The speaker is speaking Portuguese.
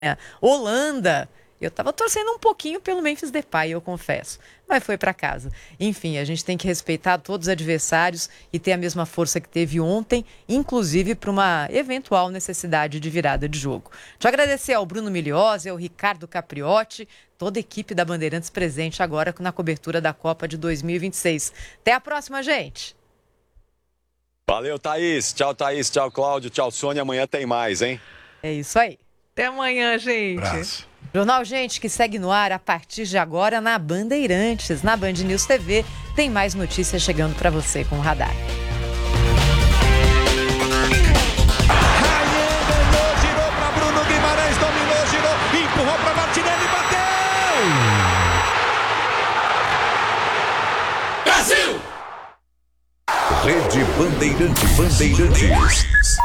Holanda. Eu estava torcendo um pouquinho pelo Memphis Depay, eu confesso, mas foi para casa. Enfim, a gente tem que respeitar todos os adversários e ter a mesma força que teve ontem, inclusive para uma eventual necessidade de virada de jogo. Deixa eu agradecer ao Bruno Migliozzi, ao Ricardo Capriotti, toda a equipe da Bandeirantes presente agora na cobertura da Copa de 2026. Até a próxima, gente! Valeu, Thaís. Tchau, Thaís. Tchau, Cláudio. Tchau, Sônia. Amanhã tem mais, hein? É isso aí. Até amanhã, gente. Abraço. Jornal Gente, que segue no ar a partir de agora na Bandeirantes, na Band News TV. Tem mais notícias chegando para você com o Radar. Raí ganhou, girou para Bruno Guimarães, dominou, girou, empurrou para Martinelli, bateu! Brasil! Rede Bandeirantes.